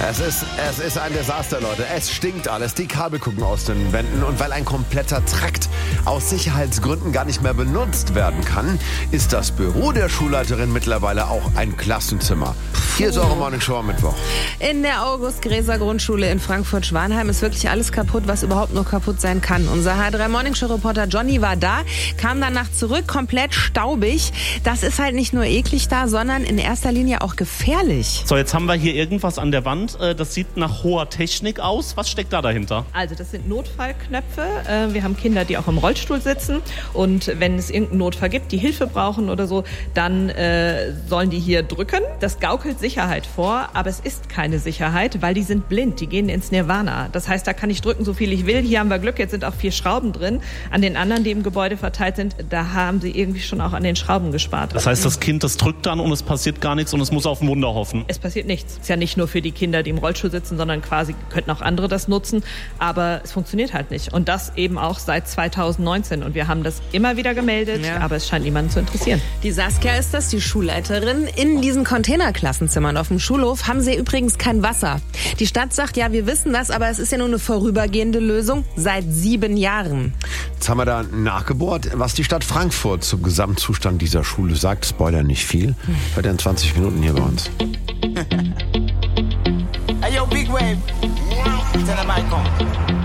Es ist ein Desaster, Leute. Es stinkt alles. Die Kabel gucken aus den Wänden. Und weil ein kompletter Trakt aus Sicherheitsgründen gar nicht mehr benutzt werden kann, ist das Büro der Schulleiterin mittlerweile auch ein Klassenzimmer. Hier ist eure Morning Show am Mittwoch. In der August-Gräser-Grundschule in Frankfurt-Schwanheim ist wirklich alles kaputt, was überhaupt nur kaputt sein kann. Unser H3 Morning Show-Reporter Johnny war da, kam danach zurück, komplett staubig. Das ist halt nicht nur eklig da, sondern in erster Linie auch gefährlich. So, jetzt haben wir hier irgendwas an der Wand. Das sieht nach hoher Technik aus. Was steckt da dahinter? Also das sind Notfallknöpfe. Wir haben Kinder, die auch im Rollstuhl sitzen. Und wenn es irgendeinen Notfall gibt, die Hilfe brauchen oder so, dann sollen die hier drücken. Das gaukelt Sicherheit vor, aber es ist keine Sicherheit, weil die sind blind. Die gehen ins Nirvana. Das heißt, da kann ich drücken, so viel ich will. Hier haben wir Glück, jetzt sind auch 4 Schrauben drin. An den anderen, die im Gebäude verteilt sind, da haben sie irgendwie schon auch an den Schrauben gespart. Das heißt, das Kind, das drückt dann und es passiert gar nichts und es muss auf ein Wunder hoffen. Es passiert nichts. Ist ja nicht nur für die Kinder, die im Rollstuhl sitzen, sondern quasi könnten auch andere das nutzen. Aber es funktioniert halt nicht. Und das eben auch seit 2019. Und wir haben das immer wieder gemeldet, aber es scheint niemanden zu interessieren. Die Saskia ist das, die Schulleiterin. In diesen Containerklassenzimmern auf dem Schulhof haben sie übrigens kein Wasser. Die Stadt sagt, ja, wir wissen das, aber es ist ja nur eine vorübergehende Lösung seit 7 Jahren. Jetzt haben wir da nachgebohrt, was die Stadt Frankfurt zum Gesamtzustand dieser Schule sagt. Spoiler nicht viel. Hört ihr in 20 Minuten hier bei uns. Hey, yo, Big Wave. Tell them I come.